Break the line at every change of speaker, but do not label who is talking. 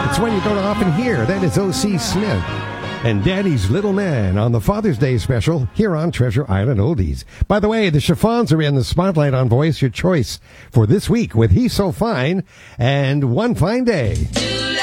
It's one you don't often hear. That is O.C. Smith and Daddy's Little Man on the Father's Day special here on Treasure Island Oldies. By the way, the Chiffons are in the spotlight on Voice Your Choice for this week with He's So Fine and One Fine Day.